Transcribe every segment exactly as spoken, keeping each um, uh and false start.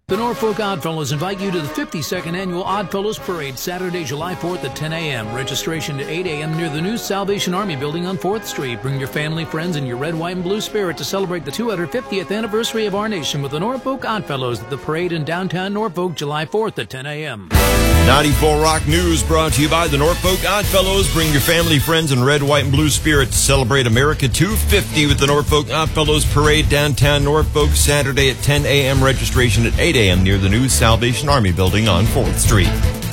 The Norfolk Oddfellows invite you to the fifty-second Annual Oddfellows Parade, Saturday, July fourth at ten a.m. Registration at eight a.m. near the new Salvation Army building on fourth Street. Bring your family, friends, and your red, white, and blue spirit to celebrate the two hundred fiftieth anniversary of our nation with the Norfolk Oddfellows at the parade in downtown Norfolk, July fourth at ten a.m. ninety-four Rock News brought to you by the Norfolk Oddfellows. Bring your family, friends, and red, white, and blue spirit to celebrate America two fifty with the Norfolk Oddfellows Parade, downtown Norfolk, Saturday at ten a.m. Registration at eight a.m. near the new Salvation Army building on fourth Street.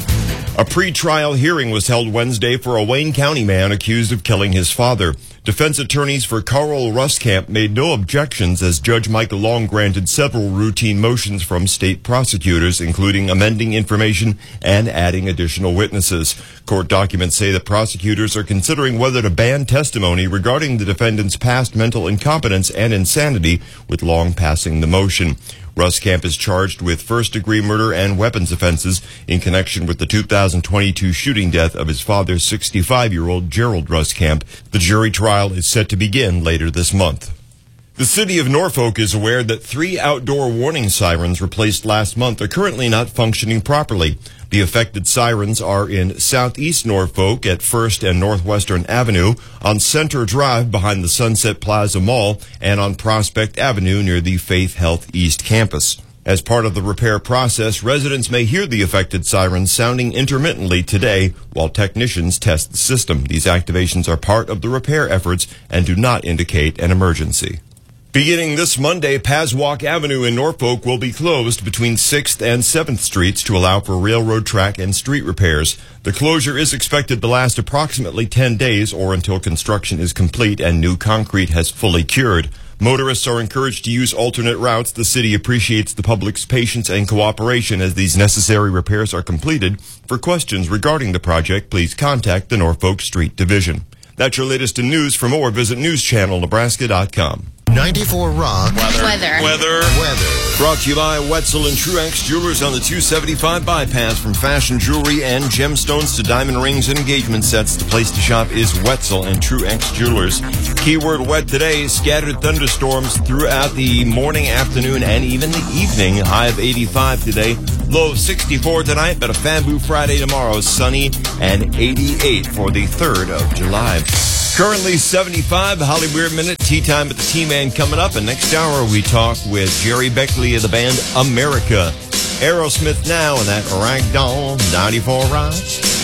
A pre-trial hearing was held Wednesday for a Wayne County man accused of killing his father. Defense attorneys for Carl Ruskamp made no objections as Judge Michael Long granted several routine motions from state prosecutors, including amending information and adding additional witnesses. Court documents say the prosecutors are considering whether to ban testimony regarding the defendant's past mental incompetence and insanity, with Long passing the motion. Ruskamp is charged with first-degree murder and weapons offenses in connection with the two thousand twenty-two shooting death of his father, sixty-five-year-old Gerald Ruskamp. The jury trial is set to begin later this month. The city of Norfolk is aware that three outdoor warning sirens replaced last month are currently not functioning properly. The affected sirens are in southeast Norfolk at First and Northwestern Avenue, on Center Drive behind the Sunset Plaza Mall, and on Prospect Avenue near the Faith Health East campus. As part of the repair process, residents may hear the affected sirens sounding intermittently today while technicians test the system. These activations are part of the repair efforts and do not indicate an emergency. Beginning this Monday, Paswalk Avenue in Norfolk will be closed between sixth and seventh Streets to allow for railroad track and street repairs. The closure is expected to last approximately ten days or until construction is complete and new concrete has fully cured. Motorists are encouraged to use alternate routes. The city appreciates the public's patience and cooperation as these necessary repairs are completed. For questions regarding the project, please contact the Norfolk Street Division. That's your latest in news. For more, visit news channel nebraska dot com. ninety-four Rock. Weather. Weather. Weather. Weather. Brought to you by Wetzel and Truex Jewelers on the two seventy-five bypass. From fashion jewelry and gemstones to diamond rings and engagement sets, the place to shop is Wetzel and Truex Jewelers. Keyword wet today. Scattered thunderstorms throughout the morning, afternoon, and even the evening. High of eighty-five today. Low of sixty-four tonight, but a Fabu Friday tomorrow. Sunny and eighty-eight for the third of July. Currently seventy-five, Holly Weird Minute, tea time at the T-Man coming up. And next hour we talk with Jerry Beckley of the band America. Aerosmith now and that Ragdoll ninety-four Rock.